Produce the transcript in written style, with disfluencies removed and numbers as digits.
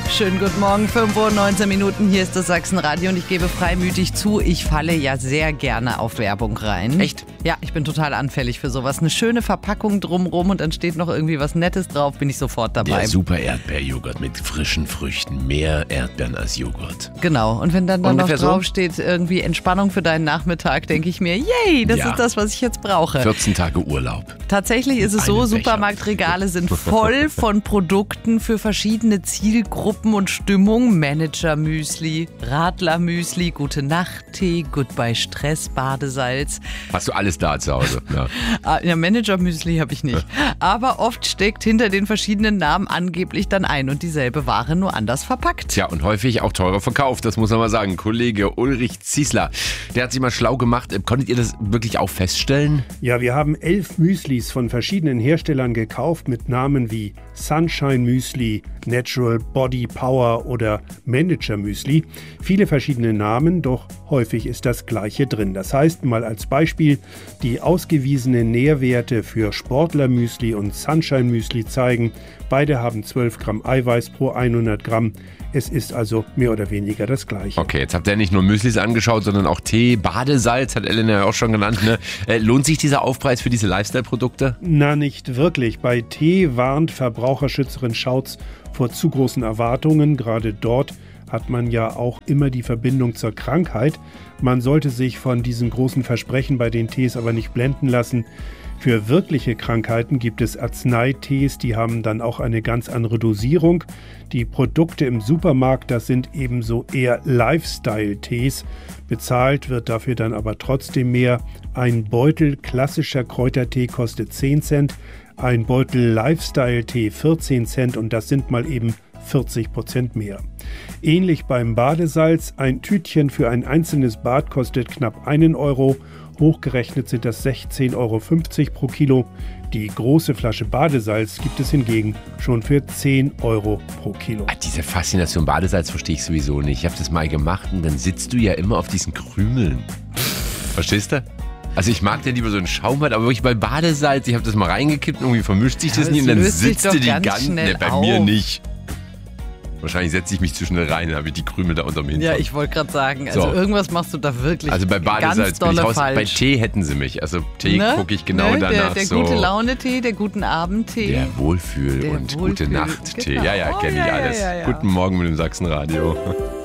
Schönen guten Morgen, 5:19 Uhr, hier ist das Sachsenradio und ich gebe freimütig zu, ich falle ja sehr gerne auf Werbung rein. Echt? Ja, ich bin total anfällig für sowas. Eine schöne Verpackung drumrum und dann steht noch irgendwie was Nettes drauf, bin ich sofort dabei. Der super Erdbeerjoghurt mit frischen Früchten, mehr Erdbeeren als Joghurt. Genau, und wenn dann noch Ungefähr so? drauf steht, irgendwie Entspannung für deinen Nachmittag, denke ich mir, yay, das Ja. ist das, was ich jetzt brauche. 14 Tage Urlaub. Tatsächlich ist es so, Einen Becher. Supermarktregale sind voll von Produkten für verschiedene Zielgruppen und Stimmung. Manager-Müsli, Radler-Müsli, Gute-Nacht-Tee, Goodbye-Stress,-Badesalz. Hast du alles da zu Hause? Ja. Ja, Manager-Müsli habe ich nicht. Aber oft steckt hinter den verschiedenen Namen angeblich dann ein und dieselbe Ware nur anders verpackt. Tja, und häufig auch teurer verkauft, das muss man mal sagen. Kollege Ulrich Ziesler, der hat sich mal schlau gemacht. Konntet ihr das wirklich auch feststellen? Ja, wir haben 11 Müslis von verschiedenen Herstellern gekauft mit Namen wie Sunshine Müsli, Natural Body Power oder Manager Müsli. Viele verschiedene Namen, doch häufig ist das Gleiche drin. Das heißt, mal als Beispiel, die ausgewiesenen Nährwerte für Sportler Müsli und Sunshine Müsli zeigen, beide haben 12 Gramm Eiweiß pro 100 Gramm. Es ist also mehr oder weniger das Gleiche. Okay, jetzt habt ihr nicht nur Müslis angeschaut, sondern auch Tee, Badesalz, hat Elena ja auch schon genannt. Ne? Lohnt sich dieser Aufpreis für diese Lifestyle-Produkte? Na, nicht wirklich. Bei Tee warnt Verbraucherschützerin Schautz vor zu großen Erwartungen. Gerade dort hat man ja auch immer die Verbindung zur Krankheit. Man sollte sich von diesen großen Versprechen bei den Tees aber nicht blenden lassen. Für wirkliche Krankheiten gibt es Arzneitees, die haben dann auch eine ganz andere Dosierung. Die Produkte im Supermarkt, das sind ebenso eher Lifestyle-Tees. Bezahlt wird dafür dann aber trotzdem mehr. Ein Beutel klassischer Kräutertee kostet 10 Cent, ein Beutel Lifestyle-Tee 14 Cent und das sind mal eben 40% mehr. Ähnlich beim Badesalz, ein Tütchen für ein einzelnes Bad kostet knapp 1 Euro. Hochgerechnet sind das 16,50 Euro pro Kilo. Die große Flasche Badesalz gibt es hingegen schon für 10 Euro pro Kilo. Diese Faszination Badesalz verstehe ich sowieso nicht. Ich habe das mal gemacht und dann sitzt du ja immer auf diesen Krümeln. Verstehst du? Also ich mag ja lieber so einen Schaumbad, aber wirklich bei Badesalz, ich habe das mal reingekippt, irgendwie vermischt sich das nie und dann sitzt du die ganze... Ne, bei mir nicht. Wahrscheinlich setze ich mich zu schnell rein, dann habe ich die Krümel da unterm Hintern. Ja, ich wollte gerade sagen, also irgendwas machst du da wirklich also bei Badesalz ganz bin ich dolle raus. falsch. Bei Tee hätten sie mich. Also Tee gucke ich genau danach. Der so. gute Laune-Tee, der guten Abend-Tee. Der Wohlfühl- Der und Wohlfühl- Gute-Nacht-Tee. genau. Ja, kenne ich alles. Ja. Guten Morgen mit dem Sachsenradio.